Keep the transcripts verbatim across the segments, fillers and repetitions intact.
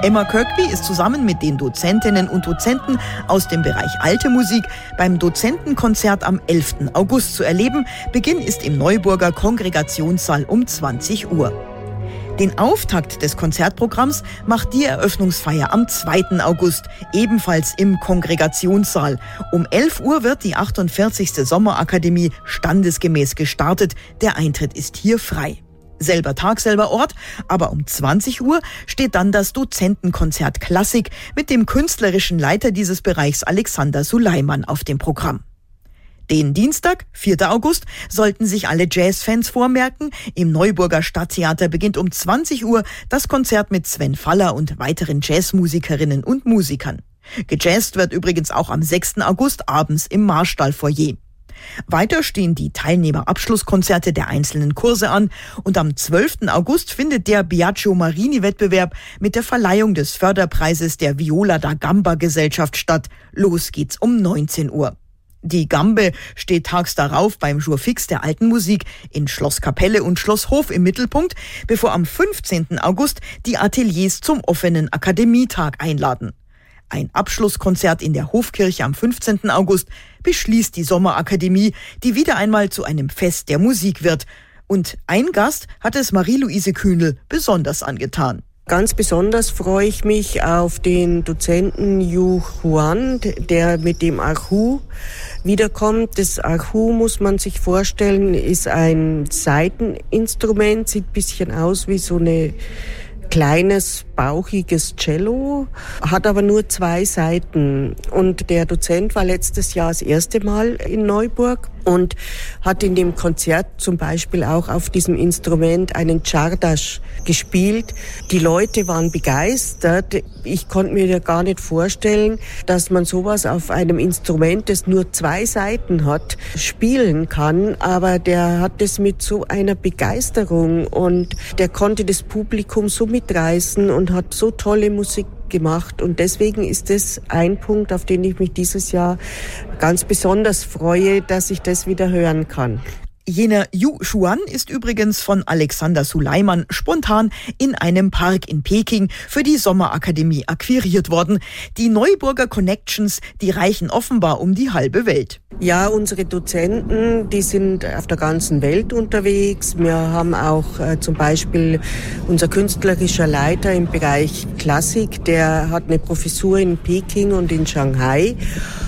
Emma Kirkby ist zusammen mit den Dozentinnen und Dozenten aus dem Bereich Alte Musik beim Dozentenkonzert am elften August zu erleben. Beginn ist im Neuburger Kongregationssaal um zwanzig Uhr. Den Auftakt des Konzertprogramms macht die Eröffnungsfeier am zweiten August, ebenfalls im Kongregationssaal. Um elf Uhr wird die achtundvierzigste Sommerakademie standesgemäß gestartet. Der Eintritt ist hier frei. Selber Tag, selber Ort, aber um zwanzig Uhr steht dann das Dozentenkonzert Klassik mit dem künstlerischen Leiter dieses Bereichs Alexander Suleiman auf dem Programm. Den Dienstag, vierten August, sollten sich alle Jazzfans vormerken. Im Neuburger Stadttheater beginnt um zwanzig Uhr das Konzert mit Sven Faller und weiteren Jazzmusikerinnen und Musikern. Gejazzt wird übrigens auch am sechsten August abends im Marstall-Foyer. Weiter stehen die Teilnehmerabschlusskonzerte der einzelnen Kurse an und am zwölften August findet der Biagio Marini-Wettbewerb mit der Verleihung des Förderpreises der Viola da Gamba Gesellschaft statt. Los geht's um neunzehn Uhr. Die Gambe steht tags darauf beim Jour fix der Alten Musik in Schloss Kapelle und Schloss Hof im Mittelpunkt, bevor am fünfzehnten August die Ateliers zum offenen Akademietag einladen. Ein Abschlusskonzert in der Hofkirche am fünfzehnten August beschließt die Sommerakademie, die wieder einmal zu einem Fest der Musik wird. Und ein Gast hat es Marie-Louise Kühnel besonders angetan. Ganz besonders freue ich mich auf den Dozenten Yu Huan, der mit dem Erhu wiederkommt. Das Erhu, muss man sich vorstellen, ist ein Saiteninstrument, sieht ein bisschen aus wie so eine kleines, bauchiges Cello, hat aber nur zwei Saiten. Und der Dozent war letztes Jahr das erste Mal in Neuburg und hat in dem Konzert zum Beispiel auch auf diesem Instrument einen Czardas gespielt. Die Leute waren begeistert. Ich konnte mir ja gar nicht vorstellen, dass man sowas auf einem Instrument, das nur zwei Saiten hat, spielen kann. Aber der hat das mit so einer Begeisterung und der konnte das Publikum so mitreißen und hat so tolle Musik gemacht. Und deswegen ist das ein Punkt, auf den ich mich dieses Jahr ganz besonders freue, dass ich das wieder hören kann. Jener Yu Xuan ist übrigens von Alexander Suleiman spontan in einem Park in Peking für die Sommerakademie akquiriert worden. Die Neuburger Connections, die reichen offenbar um die halbe Welt. Ja, unsere Dozenten, die sind auf der ganzen Welt unterwegs. Wir haben auch äh, zum Beispiel unser künstlerischer Leiter im Bereich Klassik, der hat eine Professur in Peking und in Shanghai.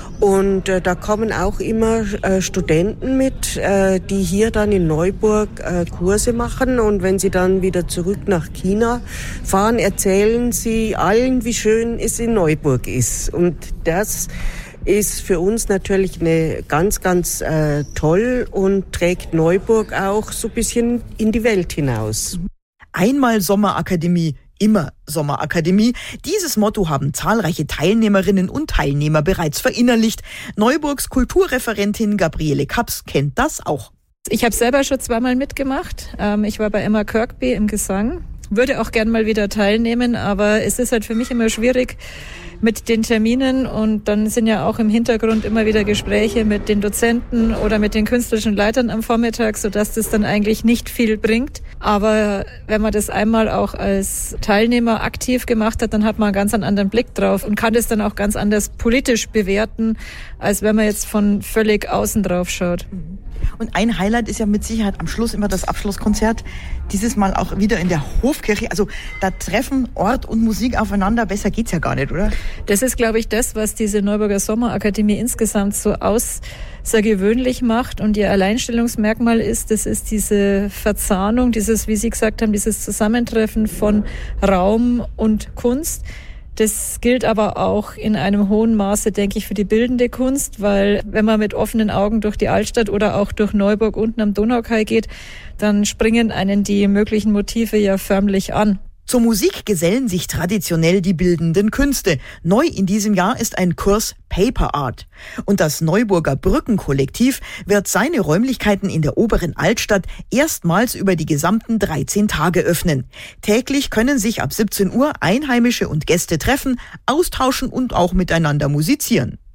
Und äh, da kommen auch immer äh, Studenten mit, äh, die hier dann in Neuburg äh, Kurse machen. Und wenn sie dann wieder zurück nach China fahren, erzählen sie allen, wie schön es in Neuburg ist. Und das ist für uns natürlich eine ganz, ganz äh, toll und trägt Neuburg auch so ein bisschen in die Welt hinaus. Einmal Sommerakademie, immer Sommerakademie. Dieses Motto haben zahlreiche Teilnehmerinnen und Teilnehmer bereits verinnerlicht. Neuburgs Kulturreferentin Gabriele Kaps kennt das auch. Ich habe selber schon zweimal mitgemacht. Ich war bei Emma Kirkby im Gesang. Würde auch gern mal wieder teilnehmen, aber es ist halt für mich immer schwierig mit den Terminen und dann sind ja auch im Hintergrund immer wieder Gespräche mit den Dozenten oder mit den künstlerischen Leitern am Vormittag, sodass das dann eigentlich nicht viel bringt. Aber wenn man das einmal auch als Teilnehmer aktiv gemacht hat, dann hat man einen ganz anderen Blick drauf und kann das dann auch ganz anders politisch bewerten, als wenn man jetzt von völlig außen drauf schaut. Und ein Highlight ist ja mit Sicherheit am Schluss immer das Abschlusskonzert. Dieses Mal auch wieder in der Hofkirche. Also da treffen Ort und Musik aufeinander. Besser geht's ja gar nicht, oder? Das ist, glaube ich, das, was diese Neuburger Sommerakademie insgesamt so außergewöhnlich macht. Und ihr Alleinstellungsmerkmal ist, das ist diese Verzahnung, dieses, wie Sie gesagt haben, dieses Zusammentreffen von Raum und Kunst. Das gilt aber auch in einem hohen Maße, denke ich, für die bildende Kunst, weil wenn man mit offenen Augen durch die Altstadt oder auch durch Neuburg unten am Donaukai geht, dann springen einen die möglichen Motive ja förmlich an. Zur Musik gesellen sich traditionell die bildenden Künste. Neu in diesem Jahr ist ein Kurs Paper Art. Und das Neuburger Brückenkollektiv wird seine Räumlichkeiten in der oberen Altstadt erstmals über die gesamten dreizehn Tage öffnen. Täglich können sich ab siebzehn Uhr Einheimische und Gäste treffen, austauschen und auch miteinander musizieren.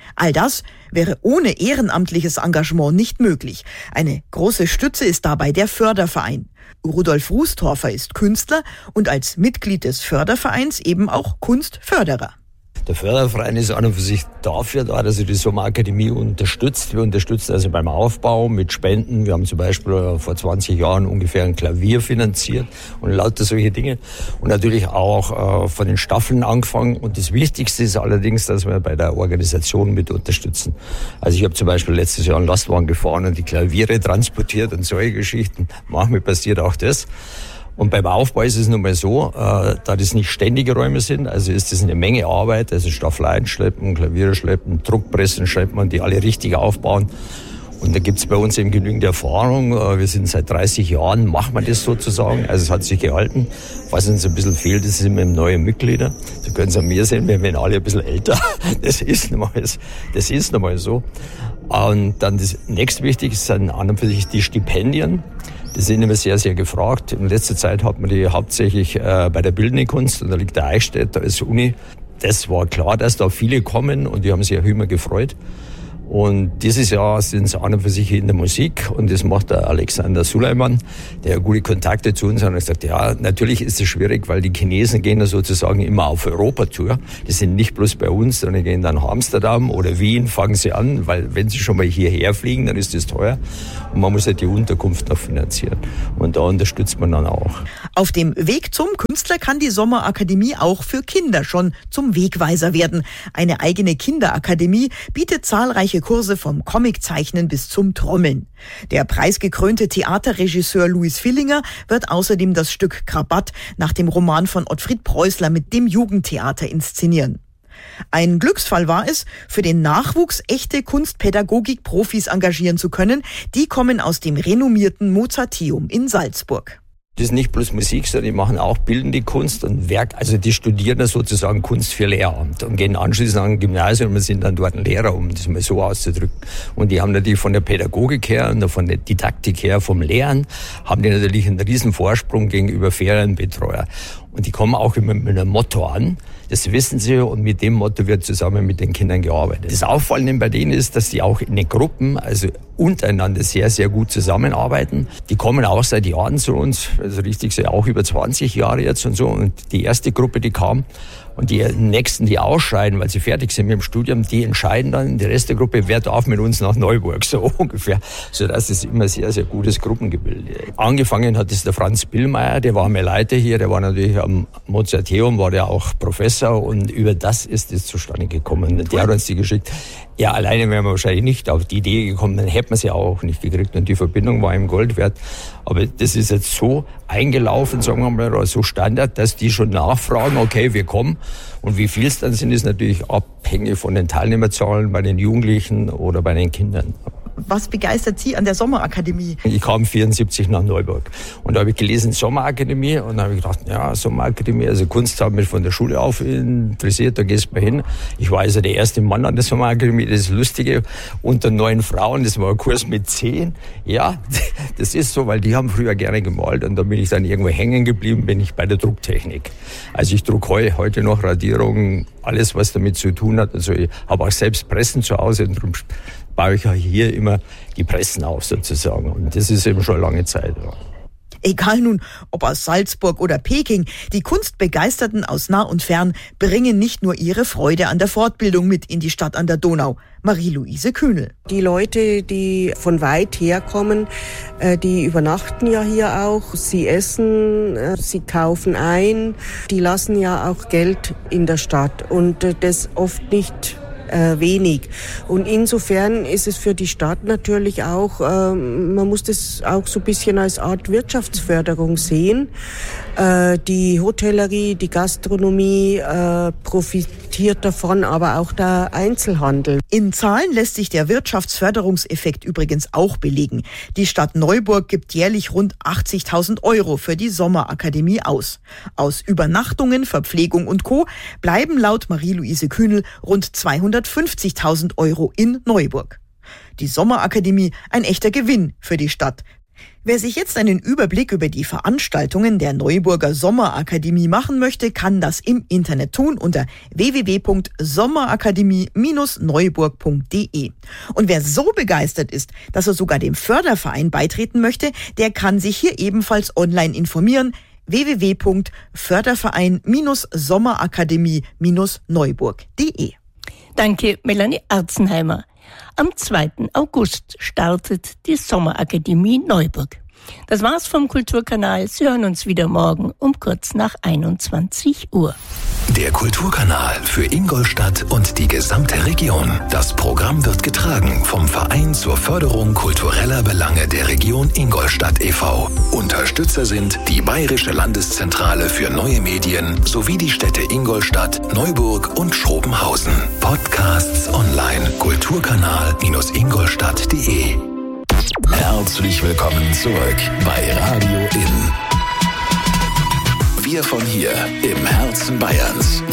All das wäre ohne ehrenamtliches Engagement nicht möglich. Eine große Stütze ist dabei der Förderverein. Rudolf Rußtorfer ist Künstler und als Mitglied des Fördervereins eben auch Kunstförderer. Der Förderverein ist an und für sich dafür da, dass er die Sommerakademie unterstützt. Wir unterstützen also beim Aufbau mit Spenden. Wir haben zum Beispiel vor zwanzig Jahren ungefähr ein Klavier finanziert und lauter solche Dinge. Und natürlich auch äh, von den Staffeln angefangen. Und das Wichtigste ist allerdings, dass wir bei der Organisation mit unterstützen. Also ich habe zum Beispiel letztes Jahr einen Lastwagen gefahren und die Klaviere transportiert und solche Geschichten. Manchmal passiert auch das. Und beim Aufbau ist es nun mal so, äh, da das nicht ständige Räume sind, also ist das eine Menge Arbeit, also Staffeleien schleppen, Klaviere schleppen, Druckpressen schleppen und die alle richtig aufbauen. Und da gibt's bei uns eben genügend Erfahrung. Wir sind seit dreißig Jahren, machen wir das sozusagen. Also es hat sich gehalten. Was uns ein bisschen fehlt, das sind eben neue Mitglieder. Sie können es an mir sehen, wir werden alle ein bisschen älter. Das ist nun mal, das ist nun mal so. Und dann das nächstwichtigste sind an und für sich die Stipendien. Die sind immer sehr, sehr gefragt. In letzter Zeit hat man die hauptsächlich äh, bei der Bildenden Kunst, und da liegt der Eichstätt, da ist Uni. Das war klar, dass da viele kommen und die haben sich auch immer gefreut. Und dieses Jahr sind es an und für sich in der Musik und das macht der Alexander Suleiman, der gute Kontakte zu uns hat und gesagt, ja, natürlich ist es schwierig, weil die Chinesen gehen da sozusagen immer auf Europatour. Die sind nicht bloß bei uns, sondern gehen dann nach Amsterdam oder Wien, fangen sie an, weil wenn sie schon mal hierher fliegen, dann ist das teuer und man muss ja die Unterkunft noch finanzieren. Und da unterstützt man dann auch. Auf dem Weg zum Künstler kann die Sommerakademie auch für Kinder schon zum Wegweiser werden. Eine eigene Kinderakademie bietet zahlreiche Kurse vom Comiczeichnen bis zum Trommeln. Der preisgekrönte Theaterregisseur Louis Villinger wird außerdem das Stück Krabat nach dem Roman von Ottfried Preußler mit dem Jugendtheater inszenieren. Ein Glücksfall war es, für den Nachwuchs echte Kunstpädagogik-Profis engagieren zu können. Die kommen aus dem renommierten Mozarteum in Salzburg. Das ist nicht bloß Musik, sondern die machen auch bildende Kunst und Werk. Also die studieren da sozusagen Kunst für Lehramt und gehen anschließend an ein Gymnasium und sind dann dort ein Lehrer, um das mal so auszudrücken. Und die haben natürlich von der Pädagogik her und von der Didaktik her, vom Lehren, haben die natürlich einen riesen Vorsprung gegenüber Ferienbetreuer. Und die kommen auch immer mit einem Motto an. Das wissen sie und mit dem Motto wird zusammen mit den Kindern gearbeitet. Das Auffallende bei denen ist, dass die auch in den Gruppen, also untereinander sehr, sehr gut zusammenarbeiten. Die kommen auch seit Jahren zu uns, also richtig so auch über zwanzig Jahre jetzt und so. Und die erste Gruppe, die kam, und die nächsten, die ausscheiden, weil sie fertig sind mit dem Studium, die entscheiden dann, die Rest der Gruppe, wer darf mit uns nach Neuburg, so ungefähr. Sodass es immer sehr, sehr gutes Gruppengebilde. Angefangen hat es der Franz Billmeier, der war mein Leiter hier, der war natürlich am Mozarteum, war der auch Professor und über das ist es zustande gekommen. Der hat uns die geschickt. Ja, alleine wären wir wahrscheinlich nicht auf die Idee gekommen, dann hätten wir sie auch nicht gekriegt und die Verbindung war ihm Gold wert. Aber das ist jetzt so eingelaufen, sagen wir mal, so Standard, dass die schon nachfragen, okay, wir kommen. Und wie viel es dann sind, ist natürlich abhängig von den Teilnehmerzahlen bei den Jugendlichen oder bei den Kindern. Was begeistert Sie an der Sommerakademie? Ich kam vierundsiebzig nach Neuburg und da habe ich gelesen Sommerakademie und da habe ich gedacht, ja, Sommerakademie, also Kunst hat mich von der Schule auf interessiert, da gehst du mal hin. Ich war also der erste Mann an der Sommerakademie, das ist Lustige, unter neun Frauen, das war ein Kurs mit zehn. Ja, das ist so, weil die haben früher gerne gemalt und da bin ich dann irgendwo hängen geblieben, bin ich bei der Drucktechnik. Also ich druck heu, heute noch Radierungen, alles was damit zu tun hat. Also ich habe auch selbst Pressen zu Hause und darum baue ich hier immer die Pressen auf sozusagen. Und das ist eben schon eine lange Zeit. Ja. Egal nun, ob aus Salzburg oder Peking, die Kunstbegeisterten aus nah und fern bringen nicht nur ihre Freude an der Fortbildung mit in die Stadt an der Donau. Marie-Louise Kühnel. Die Leute, die von weit herkommen, die übernachten ja hier auch. Sie essen, sie kaufen ein. Die lassen ja auch Geld in der Stadt und das oft nicht Äh, wenig. Und insofern ist es für die Stadt natürlich auch, äh, man muss das auch so ein bisschen als Art Wirtschaftsförderung sehen. Äh, die Hotellerie, die Gastronomie äh, profitiert davon, aber auch der Einzelhandel. In Zahlen lässt sich der Wirtschaftsförderungseffekt übrigens auch belegen. Die Stadt Neuburg gibt jährlich rund achtzigtausend Euro für die Sommerakademie aus. Aus Übernachtungen, Verpflegung und Co. bleiben laut Marie-Louise Kühnel rund zweihundertfünfzigtausend Euro in Neuburg. Die Sommerakademie ein echter Gewinn für die Stadt. Wer sich jetzt einen Überblick über die Veranstaltungen der Neuburger Sommerakademie machen möchte, kann das im Internet tun unter w w w punkt sommerakademie Bindestrich neuburg punkt d e. Und wer so begeistert ist, dass er sogar dem Förderverein beitreten möchte, der kann sich hier ebenfalls online informieren. w w w punkt förderverein Bindestrich sommerakademie Bindestrich neuburg punkt d e. Danke, Melanie Arzenheimer. Am zweiten August startet die Sommerakademie Neuburg. Das war's vom Kulturkanal. Sie hören uns wieder morgen um kurz nach einundzwanzig Uhr. Der Kulturkanal für Ingolstadt und die gesamte Region. Das Programm wird getragen vom Verein zur Förderung kultureller Belange der Region Ingolstadt e V Unterstützer sind die Bayerische Landeszentrale für neue Medien sowie die Städte Ingolstadt, Neuburg und Schrobenhausen. Podcasts online. Kulturkanal Ingolstadt punkt d e. Herzlich willkommen zurück bei Radio In. Wir von hier im Herzen Bayerns.